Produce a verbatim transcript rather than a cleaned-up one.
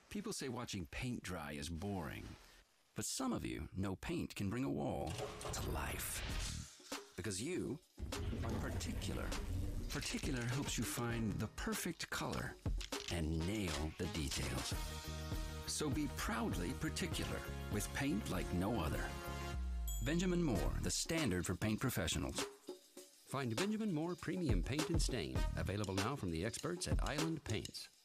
People say watching paint dry is boring, but some of you know paint can bring a wall to life. Because you are particular. Particular helps you find the perfect color and nail the details. So be proudly particular with paint like no other. Benjamin Moore, the standard for paint professionals. Find Benjamin Moore Premium Paint and Stain, available now from the experts at Island Paints.